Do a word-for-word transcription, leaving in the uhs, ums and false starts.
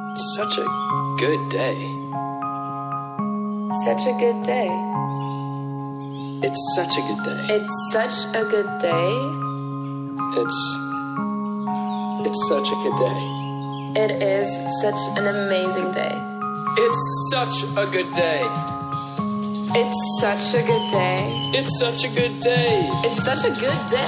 Such a good day. Such a good day. It's such a good day. It's such a good day. It's... It's such a good day. It is such an amazing day. It's such a good day. It's such a good day. It's such a good day. It's such a good day.